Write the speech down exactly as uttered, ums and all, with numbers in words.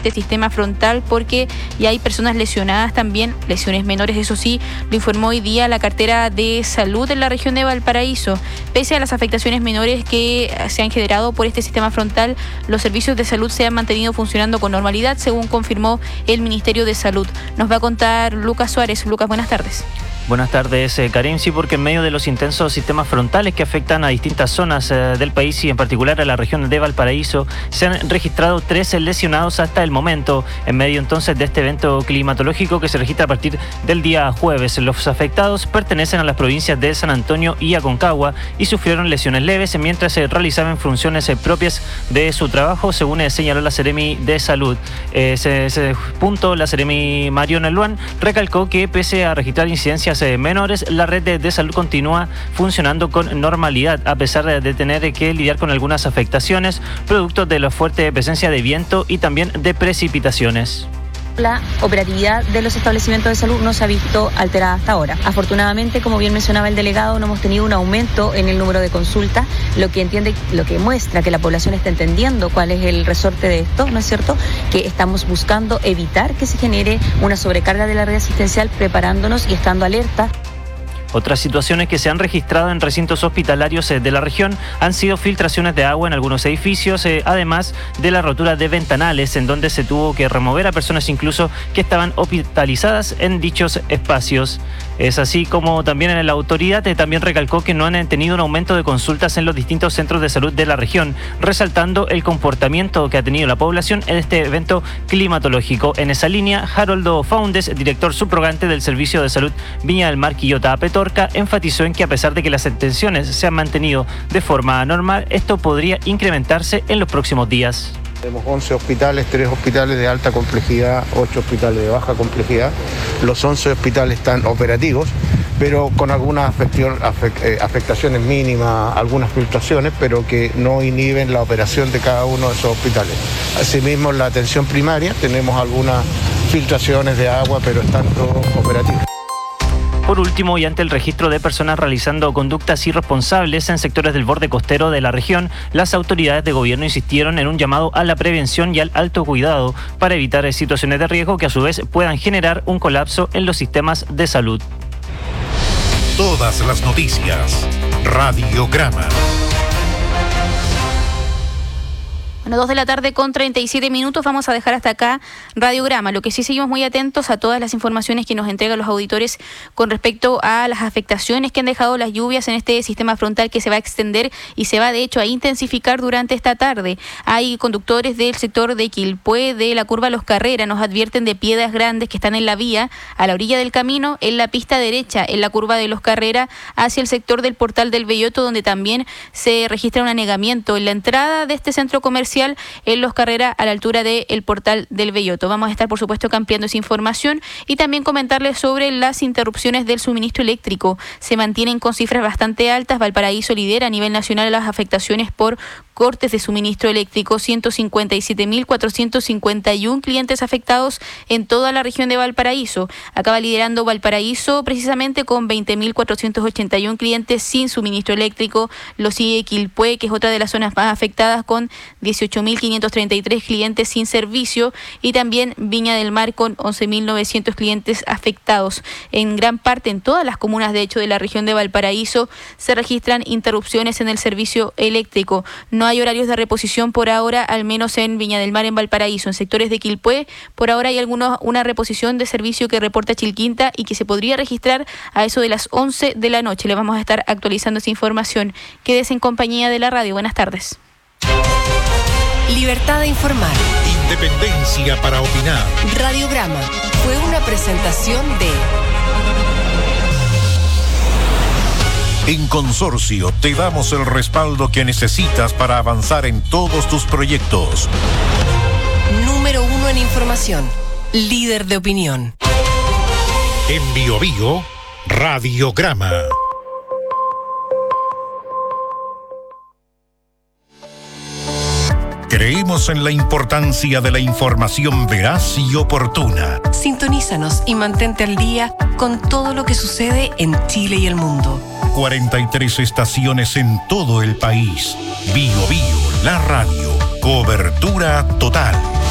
este sistema frontal porque ya hay personas lesionadas también, lesiones menores, eso sí, lo informó hoy día la cartera de salud en la región de Valparaíso. Pese a las afectaciones menores que se han generado por este sistema frontal, los servicios de salud se han mantenido funcionando con normalidad, según confirmó el Ministerio de Salud. Nos va a contar Lucas Suárez. Lucas, buenas tardes. Buenas tardes, eh, Karim. Sí, porque en medio de los intensos sistemas frontales que afectan a distintas zonas eh, del país y en particular a la región de Valparaíso, se han registrado trece lesionados hasta el momento, en medio entonces de este evento climatológico que se registra a partir del día jueves. Los afectados pertenecen a las provincias de San Antonio y Aconcagua y sufrieron lesiones leves mientras se realizaban funciones eh, propias de su trabajo, según eh, señaló la Seremi de Salud. Eh, ese, ese punto, la Seremi Mariona Luan recalcó que pese a registrar incidencias menores, la red de, de salud continúa funcionando con normalidad, a pesar de, de tener que lidiar con algunas afectaciones, producto de la fuerte presencia de viento y también de precipitaciones. La operatividad de los establecimientos de salud no se ha visto alterada hasta ahora. Afortunadamente, como bien mencionaba el delegado, no hemos tenido un aumento en el número de consultas, lo que entiende, lo que muestra que la población está entendiendo cuál es el resorte de esto, ¿no es cierto? Que estamos buscando evitar que se genere una sobrecarga de la red asistencial, preparándonos y estando alerta. Otras situaciones que se han registrado en recintos hospitalarios de la región han sido filtraciones de agua en algunos edificios, eh, además de la rotura de ventanales, en donde se tuvo que remover a personas incluso que estaban hospitalizadas en dichos espacios. Es así como también en la autoridad eh, también recalcó que no han tenido un aumento de consultas en los distintos centros de salud de la región, resaltando el comportamiento que ha tenido la población en este evento climatológico. En esa línea, Haroldo Faundes, director subrogante del Servicio de Salud Viña del Mar Quillota Petorca, enfatizó en que a pesar de que las atenciones se han mantenido de forma normal, esto podría incrementarse en los próximos días. Tenemos once hospitales, tres hospitales de alta complejidad, ocho hospitales de baja complejidad. Los once hospitales están operativos, pero con algunas afectaciones mínimas, algunas filtraciones, pero que no inhiben la operación de cada uno de esos hospitales. Asimismo, en la atención primaria tenemos algunas filtraciones de agua, pero están todos operativos. Por último, y ante el registro de personas realizando conductas irresponsables en sectores del borde costero de la región, las autoridades de gobierno insistieron en un llamado a la prevención y al alto cuidado para evitar situaciones de riesgo que a su vez puedan generar un colapso en los sistemas de salud. Todas las noticias. Radiograma. Bueno, dos de la tarde con treinta y siete minutos, vamos a dejar hasta acá Radiograma. Lo que sí seguimos muy atentos a todas las informaciones que nos entregan los auditores con respecto a las afectaciones que han dejado las lluvias en este sistema frontal que se va a extender y se va de hecho a intensificar durante esta tarde. Hay conductores del sector de Quilpué, de la curva Los Carreras, nos advierten de piedras grandes que están en la vía, a la orilla del camino, en la pista derecha, en la curva de Los Carreras, hacia el sector del Portal del Belloto, donde también se registra un anegamiento en la entrada de este centro comercial en Los Carreras a la altura del Portal del Belloto. Vamos a estar, por supuesto, ampliando esa información y también comentarles sobre las interrupciones del suministro eléctrico. Se mantienen con cifras bastante altas. Valparaíso lidera a nivel nacional las afectaciones por cortes de suministro eléctrico, ciento cincuenta y siete mil cuatrocientos cincuenta y uno clientes afectados en toda la región de Valparaíso. Acaba liderando Valparaíso precisamente con veinte mil cuatrocientos ochenta y uno clientes sin suministro eléctrico. Lo sigue Quilpué, que es otra de las zonas más afectadas, con dieciocho mil quinientos treinta y tres clientes sin servicio, y también Viña del Mar con once mil novecientos clientes afectados. En gran parte, en todas las comunas de hecho de la región de Valparaíso, se registran interrupciones en el servicio eléctrico. No hay horarios de reposición por ahora, al menos en Viña del Mar, en Valparaíso. En sectores de Quilpué, por ahora hay algunos, una reposición de servicio que reporta Chilquinta y que se podría registrar a eso de las once de la noche. Le vamos a estar actualizando esa información. Quédese en compañía de la radio. Buenas tardes. Libertad de informar. Independencia para opinar. Radiograma fue una presentación de... En Consorcio te damos el respaldo que necesitas para avanzar en todos tus proyectos. Número uno en información. Líder de opinión. En Bio Bio, Radiograma. Creemos en la importancia de la información veraz y oportuna. Sintonízanos y mantente al día con todo lo que sucede en Chile y el mundo. cuarenta y tres estaciones en todo el país. Bio Bio, la radio. Cobertura total.